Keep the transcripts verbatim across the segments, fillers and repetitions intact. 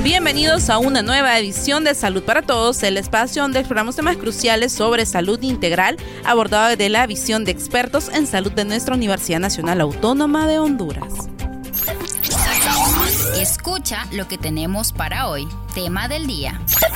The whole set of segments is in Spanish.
Bienvenidos a una nueva edición de Salud para Todos, el espacio donde exploramos temas cruciales sobre salud integral, abordado desde la visión de expertos en salud de nuestra Universidad Nacional Autónoma de Honduras. Escucha lo que tenemos para hoy. Tema del día.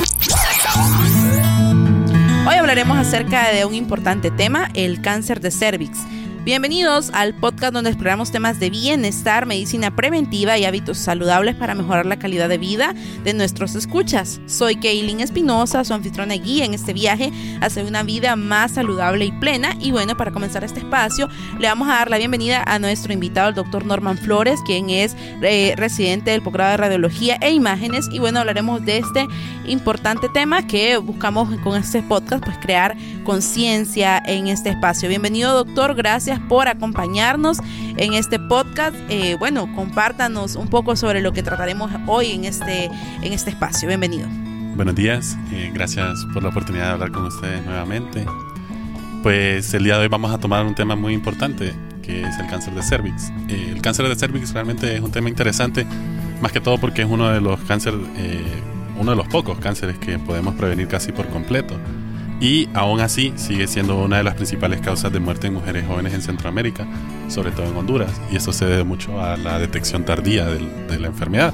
Hoy hablaremos acerca de un importante tema, el cáncer de cérvix. Bienvenidos al podcast donde exploramos temas de bienestar, medicina preventiva y hábitos saludables para mejorar la calidad de vida de nuestros escuchas. Soy Kaylin Espinosa, su anfitriona y guía en este viaje hacia una vida más saludable y plena. Y bueno, para comenzar este espacio, le vamos a dar la bienvenida a nuestro invitado, el doctor Norman Flores, quien es eh, residente del posgrado de Radiología e Imágenes. Y bueno, hablaremos de este importante tema que buscamos con este podcast, pues crear conciencia en este espacio. Bienvenido, doctor, gracias por acompañarnos en este podcast. Eh, bueno, compártanos un poco sobre lo que trataremos hoy en este, en este espacio. Bienvenido. Buenos días, eh, gracias por la oportunidad de hablar con ustedes nuevamente. Pues el día de hoy vamos a tomar un tema muy importante, que es el cáncer de cérvix. Eh, el cáncer de cérvix realmente es un tema interesante, más que todo porque es uno de los cánceres, eh, uno de los pocos cánceres que podemos prevenir casi por completo. Y aún así sigue siendo una de las principales causas de muerte en mujeres jóvenes en Centroamérica, sobre todo en Honduras, y eso se debe mucho a la detección tardía del, de la enfermedad.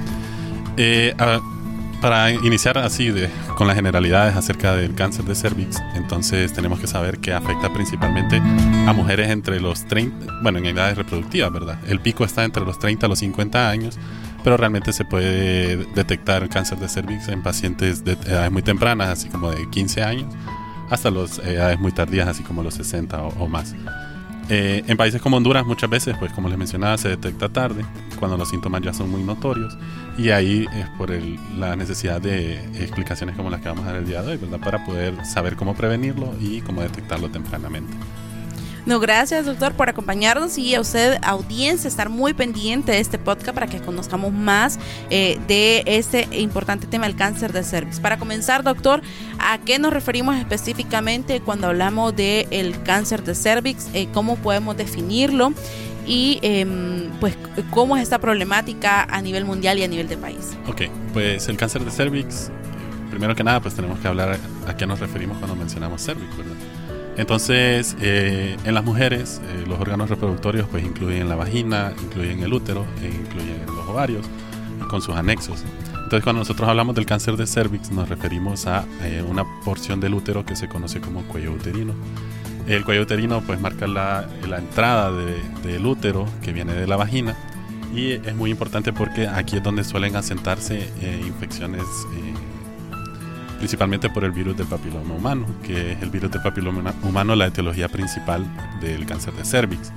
Eh, a, para iniciar así de, con las generalidades acerca del cáncer de cérvix, entonces tenemos que saber que afecta principalmente a mujeres entre los treinta, bueno, en edades reproductivas, ¿verdad? El pico está entre los treinta a los cincuenta años, pero realmente se puede detectar el cáncer de cérvix en pacientes de edades muy tempranas, así como de quince años, hasta las edades muy tardías, así como los sesenta o, o más. Eh, en países como Honduras, muchas veces, pues como les mencionaba, se detecta tarde, cuando los síntomas ya son muy notorios, y ahí es por el, la necesidad de explicaciones como las que vamos a dar el día de hoy, ¿verdad? Para poder saber cómo prevenirlo y cómo detectarlo tempranamente. No, gracias, doctor, por acompañarnos, y a usted, audiencia, estar muy pendiente de este podcast para que conozcamos más eh, de este importante tema, el cáncer de cérvix. Para comenzar, doctor, ¿a qué nos referimos específicamente cuando hablamos del cáncer de cérvix? Eh, ¿Cómo podemos definirlo? Y eh, pues, ¿cómo es esta problemática a nivel mundial y a nivel de país? Ok, pues el cáncer de cérvix, primero que nada, pues tenemos que hablar a, a qué nos referimos cuando mencionamos cérvix, ¿verdad? Entonces, eh, en las mujeres, eh, los órganos reproductorios pues incluyen la vagina, incluyen el útero, e incluyen los ovarios con sus anexos. Entonces, cuando nosotros hablamos del cáncer de cérvix, nos referimos a eh, una porción del útero que se conoce como cuello uterino. El cuello uterino pues marca la, la entrada de, del útero que viene de la vagina, y es muy importante porque aquí es donde suelen asentarse eh, infecciones eh, principalmente por el virus del papiloma humano, que es el virus del papiloma humano la etiología principal del cáncer de cérvix.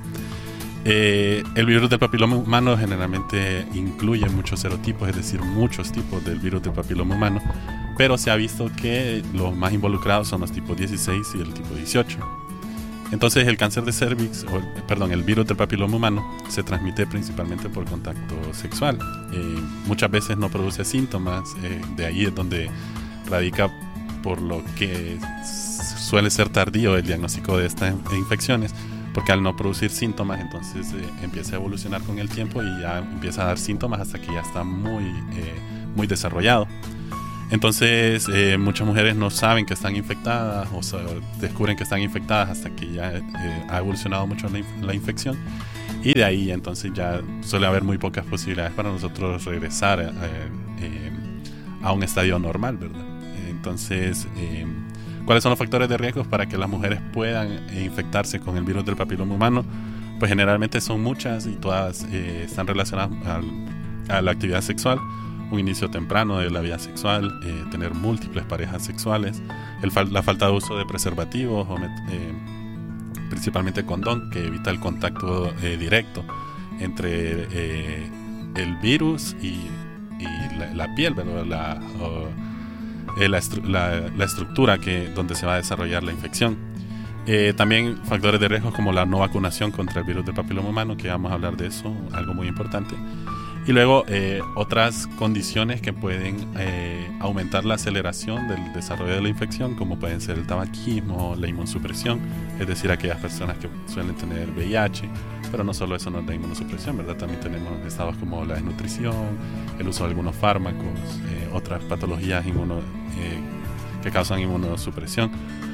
Eh, el virus del papiloma humano generalmente incluye muchos serotipos, es decir, muchos tipos del virus del papiloma humano, pero se ha visto que los más involucrados son los tipos dieciséis y el tipo dieciocho. Entonces el cáncer de cérvix, o, perdón, el virus del papiloma humano se transmite principalmente por contacto sexual. Eh, muchas veces no produce síntomas, eh, de ahí es donde radica por lo que suele ser tardío el diagnóstico de estas infecciones, porque al no producir síntomas, entonces eh, empieza a evolucionar con el tiempo y ya empieza a dar síntomas hasta que ya está muy, eh, muy desarrollado. Entonces eh, muchas mujeres no saben que están infectadas o sea, descubren que están infectadas hasta que ya eh, ha evolucionado mucho la, inf- la infección, y de ahí entonces ya suele haber muy pocas posibilidades para nosotros regresar eh, eh, a un estadio normal, ¿verdad? Entonces, eh, ¿cuáles son los factores de riesgo para que las mujeres puedan eh, infectarse con el virus del papiloma humano? Pues generalmente son muchas y todas eh, están relacionadas al, a la actividad sexual, un inicio temprano de la vida sexual, eh, tener múltiples parejas sexuales, el fal- la falta de uso de preservativos, o met- eh, principalmente condón, que evita el contacto eh, directo entre eh, el virus y, y la, la piel, ¿verdad? La, o, eh, la, estru- la, la estructura que, donde se va a desarrollar la infección. Eh, también factores de riesgo como la no vacunación contra el virus del papiloma humano, que vamos a hablar de eso, algo muy importante. Y luego eh, otras condiciones que pueden eh, aumentar la aceleración del desarrollo de la infección, como pueden ser el tabaquismo, la inmunosupresión, es decir, aquellas personas que suelen tener V I H, pero no solo eso nos da inmunosupresión, ¿verdad? También tenemos estados como la desnutrición, el uso de algunos fármacos, eh, otras patologías inmuno, eh, que causan inmunosupresión.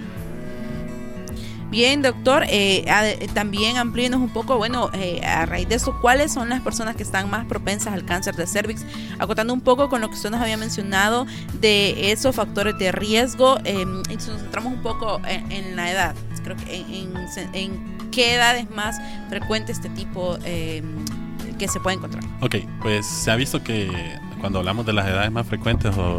Bien, doctor, eh, a, también amplíenos un poco, bueno, eh, a raíz de eso, ¿cuáles son las personas que están más propensas al cáncer de cervix? Acotando un poco con lo que usted nos había mencionado de esos factores de riesgo, eh, y nos centramos un poco en, en la edad. Creo que en, en, en qué edad es más frecuente este tipo eh, que se puede encontrar. Ok, pues se ha visto que cuando hablamos de las edades más frecuentes o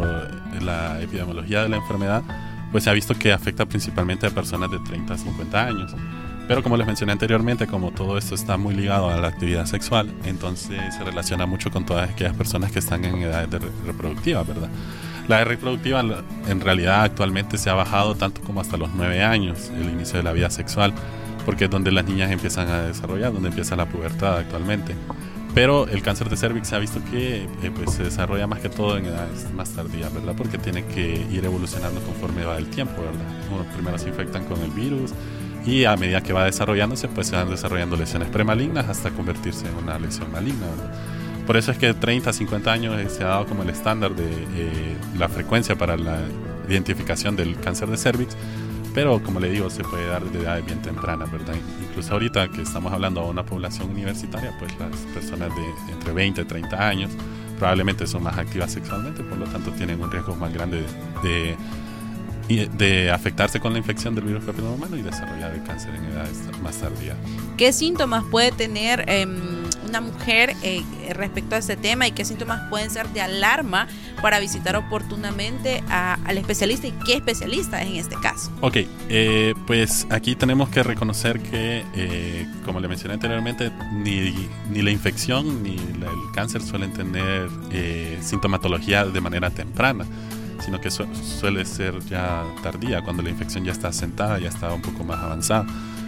la epidemiología de la enfermedad, pues se ha visto que afecta principalmente a personas de treinta a cincuenta años. Pero como les mencioné anteriormente, como todo esto está muy ligado a la actividad sexual, entonces se relaciona mucho con todas aquellas personas que están en edades de reproductivas, ¿verdad? La edad reproductiva en realidad actualmente se ha bajado tanto como hasta los nueve años, el inicio de la vida sexual, porque es donde las niñas empiezan a desarrollar, donde empieza la pubertad actualmente. Pero el cáncer de cervix se ha visto que eh, pues se desarrolla más que todo en edades más tardías, ¿verdad? Porque tiene que ir evolucionando conforme va el tiempo, ¿verdad? Uno primero se infectan con el virus y a medida que va desarrollándose, pues se van desarrollando lesiones premalignas hasta convertirse en una lesión maligna, ¿verdad? Por eso es que treinta a cincuenta años se ha dado como el estándar de eh, la frecuencia para la identificación del cáncer de cervix. Pero como le digo, se puede dar de edades bien tempranas, ¿verdad? Incluso ahorita que estamos hablando a una población universitaria, pues las personas de entre veinte y treinta años probablemente son más activas sexualmente, por lo tanto tienen un riesgo más grande de, de, de afectarse con la infección del virus papiloma humano y desarrollar el cáncer en edades más tardías. ¿Qué síntomas puede tener eh, una mujer eh, respecto a este tema y qué síntomas pueden ser de alarma para visitar oportunamente a, al especialista y qué especialista es en este caso? Ok, eh, pues aquí tenemos que reconocer que, eh, como le mencioné anteriormente, ni, ni la infección ni la, el cáncer suelen tener eh, sintomatología de manera temprana, sino que su, suele ser ya tardía, cuando la infección ya está asentada, ya está un poco más avanzada.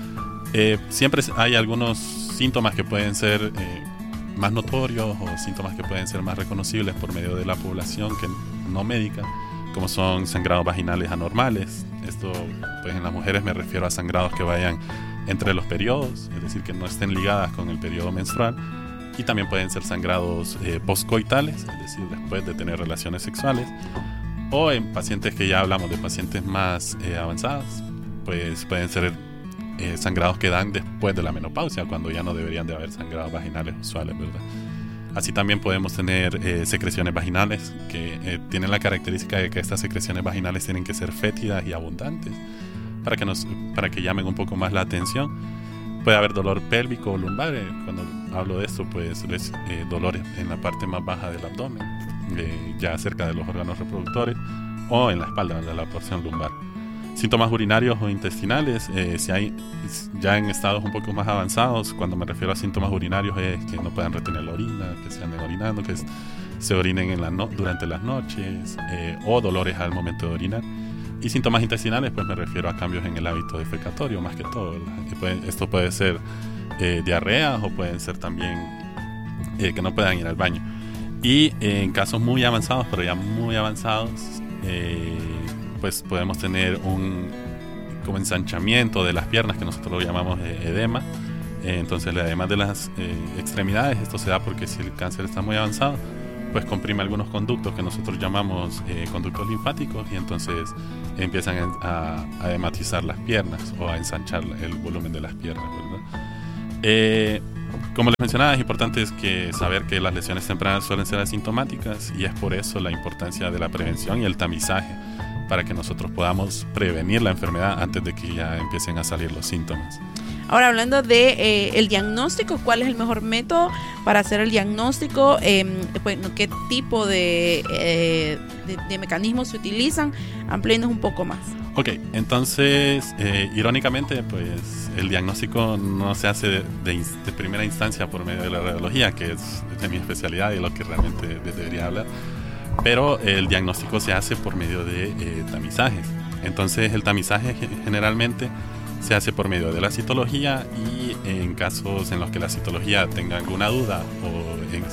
Eh, siempre hay algunos síntomas que pueden ser eh, más notorios o síntomas que pueden ser más reconocibles por medio de la población que no médica, como son sangrados vaginales anormales. Esto, pues en las mujeres me refiero a sangrados que vayan entre los periodos, es decir, que no estén ligadas con el periodo menstrual, y también pueden ser sangrados eh, postcoitales, es decir, después de tener relaciones sexuales, o en pacientes que ya hablamos de pacientes más eh, avanzadas, pues pueden ser Eh, sangrados que dan después de la menopausia, cuando ya no deberían de haber sangrados vaginales usuales, ¿verdad? Así también podemos tener eh, secreciones vaginales que eh, tienen la característica de que estas secreciones vaginales tienen que ser fétidas y abundantes para que, nos, para que llamen un poco más la atención. Puede haber dolor pélvico o lumbar. Eh, cuando hablo de esto, pues es eh, dolores en la parte más baja del abdomen, eh, ya cerca de los órganos reproductores, o en la espalda, de la porción lumbar. Síntomas urinarios o intestinales, eh, si hay ya en estados un poco más avanzados. Cuando me refiero a síntomas urinarios es que no puedan retener la orina, que se anden orinando, que se orinen en la no- durante las noches, eh, o dolores al momento de orinar. Y síntomas intestinales, pues me refiero a cambios en el hábito defecatorio más que todo. Puede, esto puede ser eh, diarrea o pueden ser también eh, que no puedan ir al baño. Y eh, en casos muy avanzados, pero ya muy avanzados, eh, pues podemos tener un como ensanchamiento de las piernas, que nosotros lo llamamos eh, edema. Eh, entonces el edema de las eh, extremidades, esto se da porque si el cáncer está muy avanzado, pues comprime algunos conductos que nosotros llamamos eh, conductos linfáticos, y entonces empiezan a, a edematizar las piernas o a ensanchar el volumen de las piernas, ¿verdad? Eh, como les mencionaba, es importante es que saber que las lesiones tempranas suelen ser asintomáticas, y es por eso la importancia de la prevención y el tamizaje, para que nosotros podamos prevenir la enfermedad antes de que ya empiecen a salir los síntomas. Ahora, hablando de eh, el diagnóstico, ¿cuál es el mejor método para hacer el diagnóstico? Eh, bueno, ¿qué tipo de, eh, de, de mecanismos se utilizan? Amplíenos un poco más. Ok, entonces, eh, irónicamente, pues el diagnóstico no se hace de, de, de primera instancia por medio de la radiología, que es de mi especialidad y lo que realmente debería hablar, pero el diagnóstico se hace por medio de eh, tamizajes. Entonces el tamizaje generalmente se hace por medio de la citología, y en casos en los que la citología tenga alguna duda o en,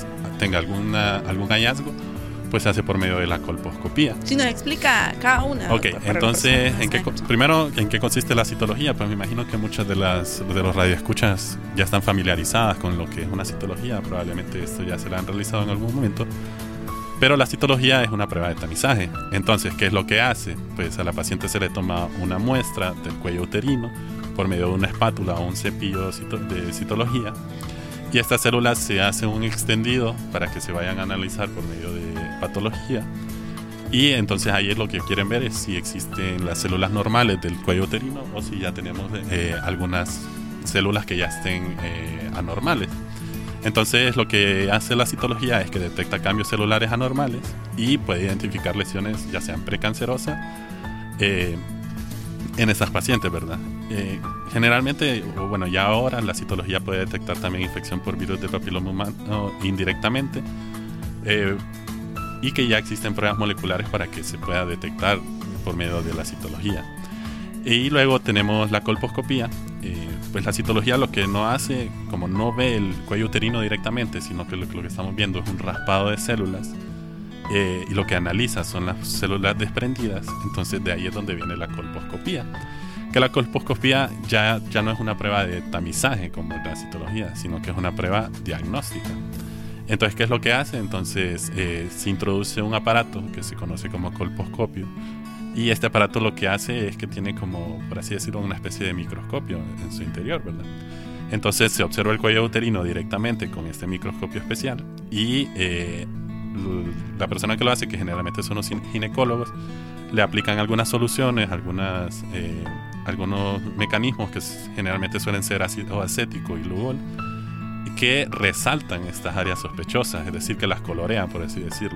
tenga alguna, algún hallazgo, pues se hace por medio de la colposcopía. Si nos explica cada una. Ok, entonces, ¿en qué, primero, ¿en qué consiste la citología? Pues me imagino que muchas de las de los radioescuchas ya están familiarizadas con lo que es una citología. Probablemente esto ya se lo han realizado en algún momento. Pero la citología es una prueba de tamizaje. Entonces, ¿qué es lo que hace? Pues a la paciente se le toma una muestra del cuello uterino por medio de una espátula o un cepillo de citología. Y estas células se hacen un extendido para que se vayan a analizar por medio de patología. Y entonces ahí es lo que quieren ver es si existen las células normales del cuello uterino o si ya tenemos eh, algunas células que ya estén eh, anormales. Entonces lo que hace la citología es que detecta cambios celulares anormales y puede identificar lesiones ya sean precancerosas eh, en esas pacientes, ¿verdad? Eh, generalmente, o bueno, ya ahora la citología puede detectar también infección por virus del papiloma humano indirectamente eh, y que ya existen pruebas moleculares para que se pueda detectar por medio de la citología. Y luego tenemos la colposcopía. Eh, pues la citología lo que no hace, como no ve el cuello uterino directamente, sino que lo, lo que estamos viendo es un raspado de células eh, y lo que analiza son las células desprendidas. Entonces de ahí es donde viene la colposcopía. Que la colposcopía ya, ya no es una prueba de tamizaje como la citología, sino que es una prueba diagnóstica. Entonces, ¿qué es lo que hace? Entonces eh, se introduce un aparato que se conoce como colposcopio. Y este aparato lo que hace es que tiene como, por así decirlo, una especie de microscopio en su interior, ¿verdad? Entonces se observa el cuello uterino directamente con este microscopio especial y eh, la persona que lo hace, que generalmente son los ginecólogos, le aplican algunas soluciones, algunas, eh, algunos mecanismos que generalmente suelen ser ácido acético y lugol, que resaltan estas áreas sospechosas, es decir, que las colorean, por así decirlo.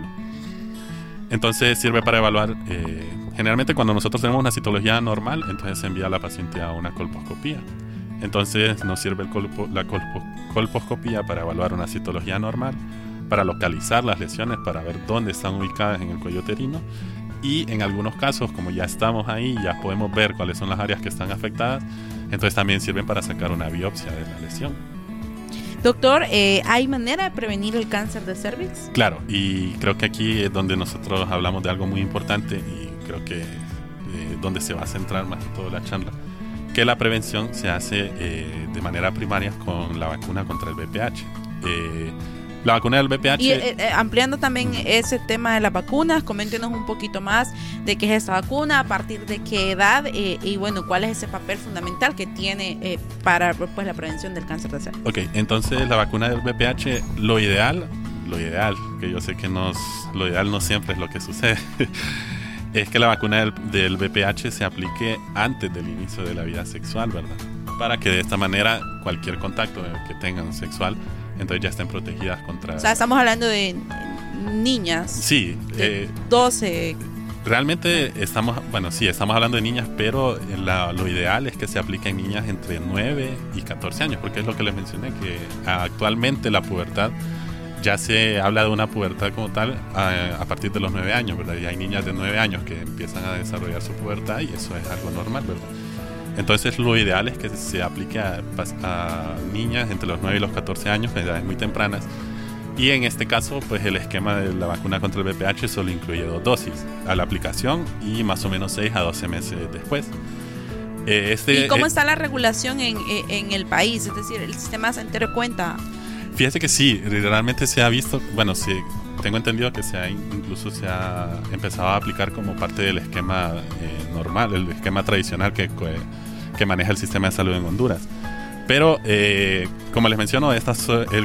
Entonces sirve para evaluar, eh, generalmente cuando nosotros tenemos una citología normal, entonces se envía a la paciente a una colposcopía. Entonces nos sirve el colpo, la colpo, colposcopía para evaluar una citología normal, para localizar las lesiones, para ver dónde están ubicadas en el cuello uterino. Y en algunos casos, como ya estamos ahí, ya podemos ver cuáles son las áreas que están afectadas, entonces también sirven para sacar una biopsia de la lesión. Doctor, eh, ¿hay manera de prevenir el cáncer de cervix? Claro, y creo que aquí es donde nosotros hablamos de algo muy importante y creo que eh, donde se va a centrar más que todo la charla, que la prevención se hace eh, de manera primaria con la vacuna contra el V I H. Eh, la vacuna del V I H... Y eh, eh, ampliando también uh-huh. ese tema de las vacunas, coméntenos un poquito más de qué es esta vacuna, a partir de qué edad eh, y bueno, cuál es ese papel fundamental que tiene eh, para pues, la prevención del cáncer de cervix. Ok, entonces la vacuna del V I H, lo ideal, lo ideal, que yo sé que nos, lo ideal no siempre es lo que sucede, es que la vacuna del, del V I H se aplique antes del inicio de la vida sexual, ¿verdad? Para que de esta manera cualquier contacto que tengan sexual, entonces ya estén protegidas contra... O sea, estamos hablando de niñas. Sí. De eh, doce... Realmente estamos, bueno, sí, estamos hablando de niñas, pero la, lo ideal es que se aplique en niñas entre nueve y catorce años, porque es lo que les mencioné, que actualmente la pubertad, ya se habla de una pubertad como tal a, a partir de los nueve años, ¿verdad? Y hay niñas de nueve años que empiezan a desarrollar su pubertad y eso es algo normal, ¿verdad? Entonces lo ideal es que se aplique a, a niñas entre los nueve y los catorce años, en edades muy tempranas. Y en este caso, pues el esquema de la vacuna contra el V I H solo incluye dos dosis a la aplicación y más o menos seis a doce meses después. Eh, este, ¿Y cómo eh, está la regulación en, en el país? Es decir, ¿el sistema sanitario cuenta? Fíjese que sí, realmente se ha visto, bueno, sí, tengo entendido que se ha, incluso se ha empezado a aplicar como parte del esquema eh, normal, el esquema tradicional que, que maneja el sistema de salud en Honduras. Pero, eh, como les menciono, esta, el